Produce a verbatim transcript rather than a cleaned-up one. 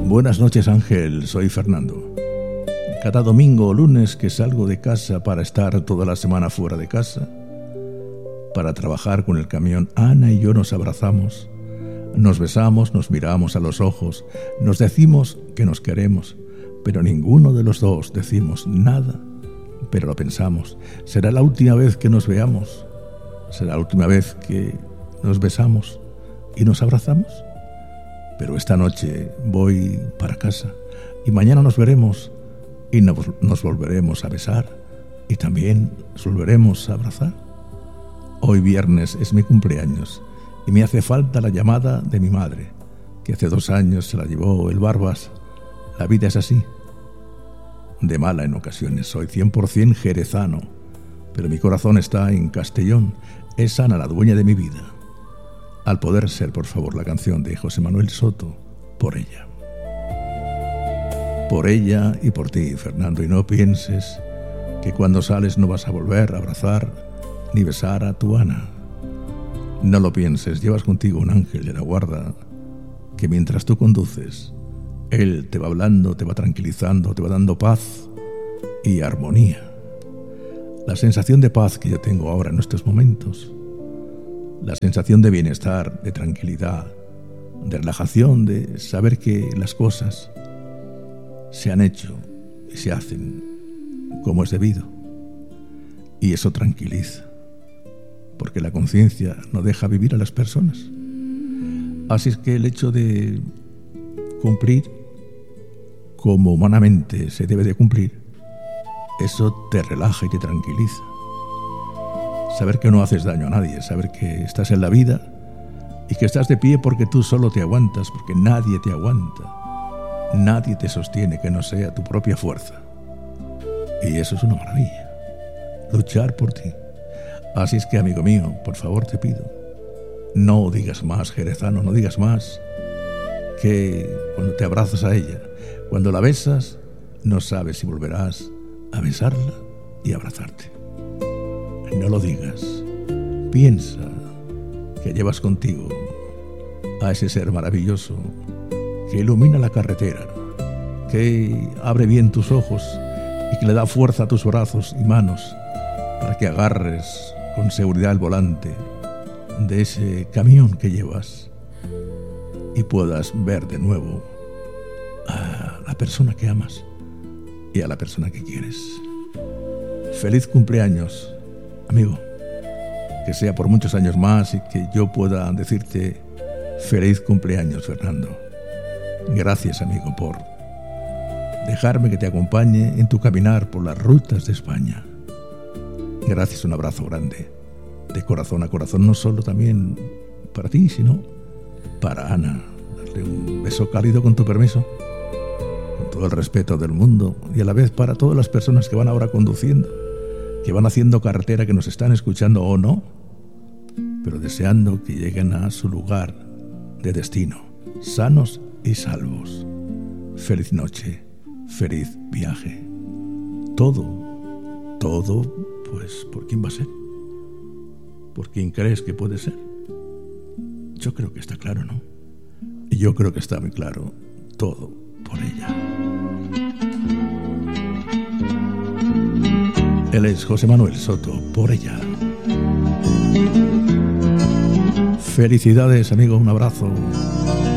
Buenas noches, Ángel, soy Fernando. Cada domingo o lunes que salgo de casa para estar toda la semana fuera de casa, para trabajar con el camión, Ana y yo nos abrazamos, nos besamos, nos miramos a los ojos, nos decimos que nos queremos, pero ninguno de los dos decimos nada, pero lo pensamos. Será la última vez que nos veamos, será la última vez que nos besamos y nos abrazamos. Pero esta noche voy para casa y mañana nos veremos y nos, nos volveremos a besar y también nos volveremos a abrazar. Hoy viernes es mi cumpleaños y me hace falta la llamada de mi madre, que hace dos años se la llevó el Barbas. La vida es así, de mala en ocasiones. Soy cien por ciento jerezano, pero mi corazón está en Castellón. Es Ana la dueña de mi vida. Al poder ser, por favor, la canción de José Manuel Soto, Por ella. Por ella y por ti, Fernando, y no pienses que cuando sales no vas a volver a abrazar ni besar a tu Ana. No lo pienses, llevas contigo un ángel de la guarda que mientras tú conduces, él te va hablando, te va tranquilizando, te va dando paz y armonía. La sensación de paz que yo tengo ahora en estos momentos, la sensación de bienestar, de tranquilidad, de relajación, de saber que las cosas se han hecho y se hacen como es debido. Y eso tranquiliza, porque la conciencia no deja vivir a las personas. Así es que el hecho de cumplir como humanamente se debe de cumplir, eso te relaja y te tranquiliza. Saber que no haces daño a nadie, saber que estás en la vida y que estás de pie porque tú solo te aguantas, porque nadie te aguanta, nadie te sostiene que no sea tu propia fuerza. Y eso es una maravilla, luchar por ti. Así es que, amigo mío, por favor te pido, no digas más, jerezano, no digas más, que cuando te abrazas a ella, cuando la besas, no sabes si volverás a besarla y abrazarte. No lo digas. Piensa que llevas contigo a ese ser maravilloso que ilumina la carretera, que abre bien tus ojos y que le da fuerza a tus brazos y manos para que agarres con seguridad el volante de ese camión que llevas y puedas ver de nuevo a la persona que amas y a la persona que quieres. Feliz cumpleaños, amigo, que sea por muchos años más y que yo pueda decirte feliz cumpleaños, Fernando. Gracias, amigo, por dejarme que te acompañe en tu caminar por las rutas de España. Gracias, un abrazo grande, de corazón a corazón, no solo también para ti, sino para Ana. Darle un beso cálido con tu permiso, con todo el respeto del mundo y a la vez para todas las personas que van ahora conduciendo, que van haciendo carretera, que nos están escuchando o no, pero deseando que lleguen a su lugar de destino, sanos y salvos. Feliz noche, feliz viaje. Todo, todo, pues, ¿por quién va a ser? ¿Por quién crees que puede ser? Yo creo que está claro, ¿no? Y yo creo que está muy claro, todo por ella. Él es José Manuel Soto, Por ella. Felicidades, amigo, un abrazo.